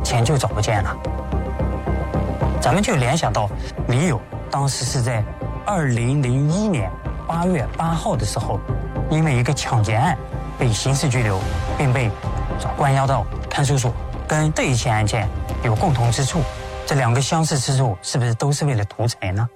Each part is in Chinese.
钱就找不见了。咱们就联想到李友当时是在2001年8月8号的时候，因为一个抢劫案被刑事拘留，并被关押到看守所，跟这一起案件有共同之处。这两个相似之处是不是都是为了图财呢？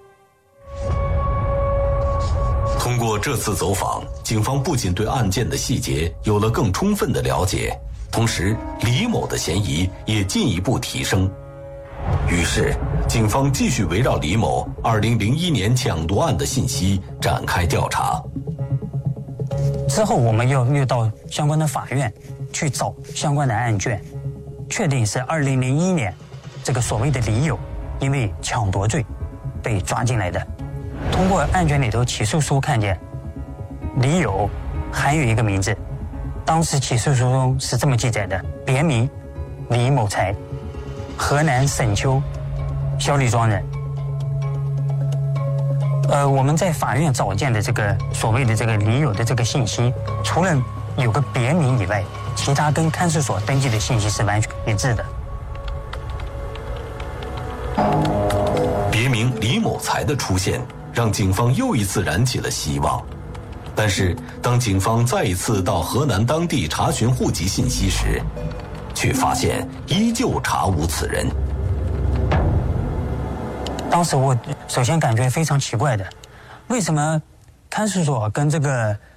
通过这次走访，警方不仅对案件的细节有了更充分的了解，同时李某的嫌疑也进一步提升。于是警方继续围绕李某2001年抢夺案的信息展开调查。 之后我们又到相关的法院去找相关的案卷，确定是2001年这个所谓的李友因为抢夺罪被抓进来的。通过案卷里头起诉书看见，李友还有一个名字，当时起诉书中是这么记载的：别名李某才，河南沈丘萧李庄人。我们在法院找见的这个所谓的这个李友的这个信息，除了有个别名以外，其他跟看守所登记的信息是完全一致的。 别名李某才的出现，让警方又一次燃起了希望。但是当警方再一次到河南当地查询户籍信息时，却发现依旧查无此人。 当时我首先感觉非常奇怪的，为什么看守所跟这个